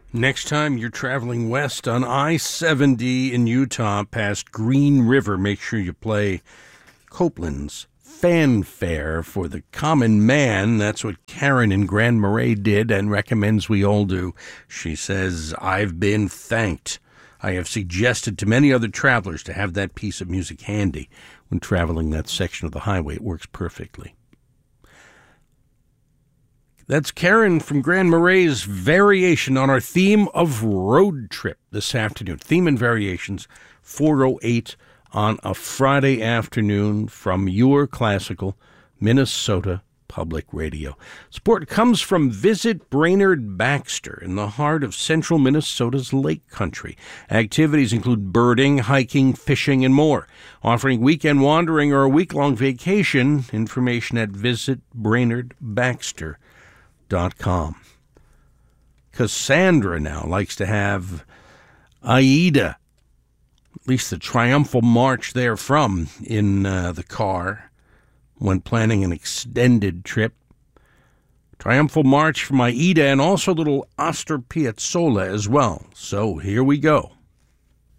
Next time you're traveling west on I-70 in Utah past Green River, make sure you play Copeland's Fanfare for the Common Man. That's what Karen in Grand Marais did and recommends we all do. She says, I've been thanked. I have suggested to many other travelers to have that piece of music handy when traveling that section of the highway. It works perfectly. That's Karen from Grand Marais' variation on our theme of road trip this afternoon. Theme and variations, 4:08 on a Friday afternoon from your classical Minnesota Public Radio. Support comes from Visit Brainerd Baxter in the heart of central Minnesota's Lake Country. Activities include birding, hiking, fishing, and more. Offering weekend wandering or a week-long vacation. Information at visitbrainerdbaxter.com. Cassandra now likes to have Aida, at least the triumphal march therefrom, in the car when planning an extended trip. Triumphal march from Aida and also a little Astor Piazzolla as well. So here we go.